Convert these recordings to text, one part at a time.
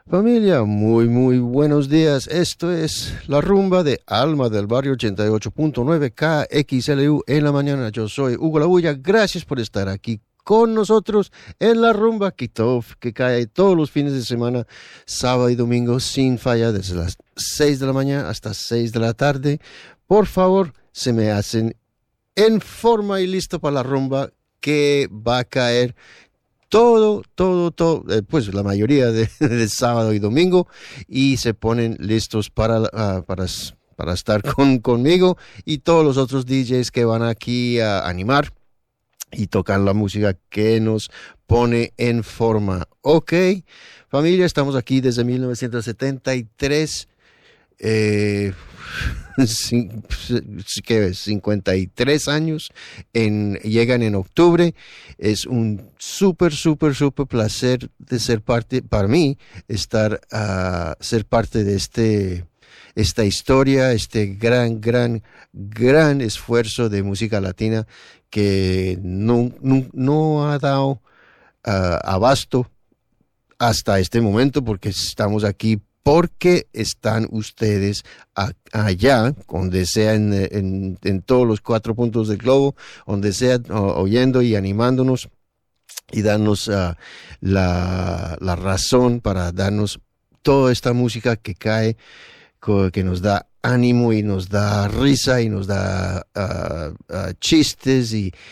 Familia, muy buenos días. Esto es La Rumba de Alma del Barrio 88.9 KXLU en la mañana. Yo soy Hugo La Bulla. Gracias por estar aquí con nosotros en La Rumba que cae todos los fines de semana, sábado y domingo, sin falla, desde las 6 de la mañana hasta 6 de la tarde. Por favor, se me hacen en forma y listo para la rumba que va a caer todo, pues la mayoría de sábado y domingo, y se ponen listos para estar conmigo y todos los otros DJs que van aquí a animar y tocar la música que nos pone en forma. Ok, familia, estamos aquí desde 1973. ¿Qué es? 53 años, llegan en octubre. Es un súper placer de ser parte, para mí, ser parte de esta historia, este gran esfuerzo de música latina que no ha dado abasto hasta este momento, porque estamos aquí porque están ustedes allá, donde sea en todos los 4 puntos del globo, donde sea oyendo y animándonos y darnos la razón para darnos toda esta música que cae, que nos da ánimo y nos da risa y nos da chistes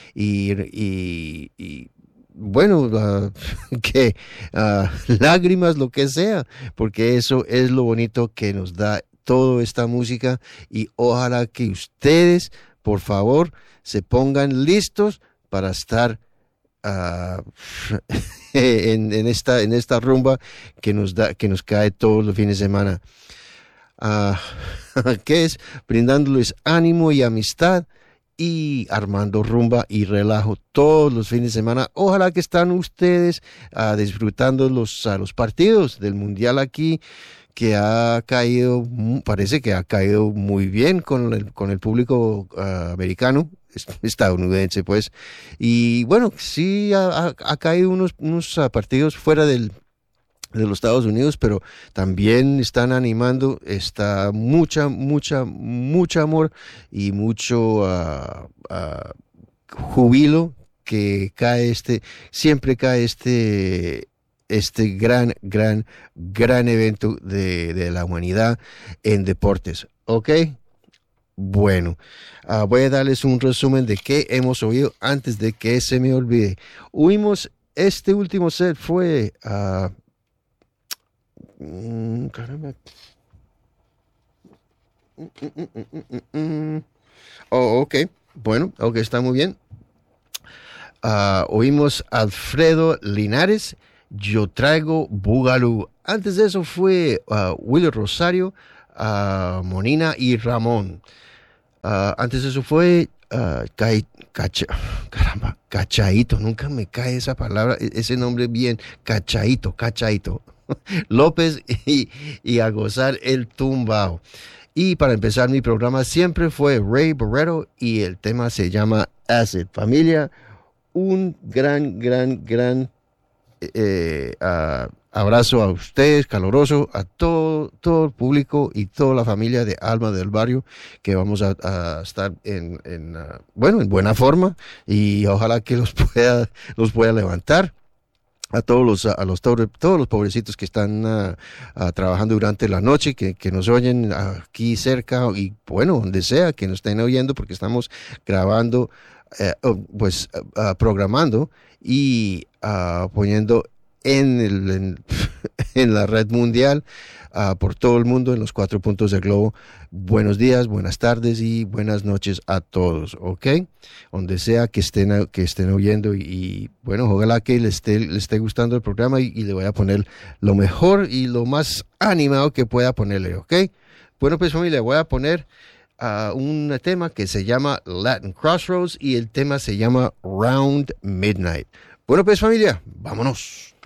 y bueno, que lágrimas, lo que sea, porque eso es lo bonito que nos da toda esta música. Y ojalá que ustedes, por favor, se pongan listos para estar en esta rumba que nos cae todos los fines de semana. Que es brindándoles ánimo y amistad y armando rumba y relajo todos los fines de semana. Ojalá que están ustedes disfrutando los partidos del Mundial aquí, que parece que ha caído muy bien con el público americano, estadounidense, pues. Y bueno, sí ha caído unos partidos fuera de los Estados Unidos, pero también están animando, está mucho amor y mucho júbilo que siempre cae este gran evento de la humanidad en deportes. ¿Ok? Bueno, voy a darles un resumen de qué hemos oído antes de que se me olvide. Este último set fue caramba. Oh, ok. Bueno, ok, está muy bien. Oímos Alfredo Linares, Yo Traigo Bugalú. Antes de eso fue Willy Rosario, Monina y Ramón. Antes de eso fue Cachaito. Nunca me cae esa palabra, ese nombre bien. Cachaito. López y a gozar el tumbao. Y para empezar mi programa siempre fue Ray Barretto y el tema se llama Acid. Familia, un gran abrazo a ustedes, caloroso, a todo el público y toda la familia de Alma del Barrio, que vamos a estar en buena forma y ojalá que los pueda levantar. A todos los pobrecitos que están trabajando durante la noche, que nos oyen aquí cerca y bueno, donde sea que nos estén oyendo, porque estamos grabando, programando y poniendo en la red mundial por todo el mundo en los 4 puntos del globo. Buenos días, buenas tardes y buenas noches a todos, ¿ok? Donde sea que estén oyendo y bueno, ojalá que les esté gustando el programa y le voy a poner lo mejor y lo más animado que pueda ponerle, ¿ok? Bueno, pues familia, voy a poner un tema que se llama Latin Crossroads y el tema se llama Round Midnight. Bueno, pues familia, vámonos.